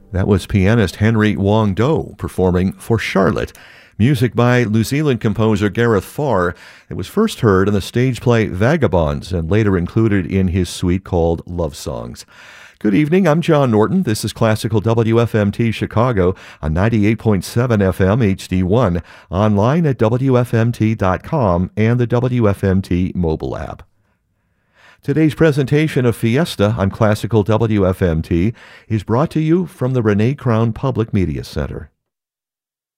That was pianist Henry Wong Do performing For Charlotte. Music by New Zealand composer Gareth Farr. It was first heard in the stage play Vagabonds and later included in his suite called Love Songs. Good evening, I'm John Norton. This is Classical WFMT Chicago on 98.7 FM HD1, online at WFMT.com and the WFMT mobile app. Today's presentation of Fiesta on Classical WFMT is brought to you from the Renee Crown Public Media Center.